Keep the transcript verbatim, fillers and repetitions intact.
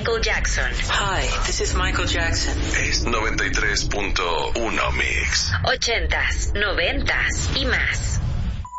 Michael Jackson. Hi, this is Michael Jackson. Es noventa y tres punto uno Mix. Ochentas, noventas y más.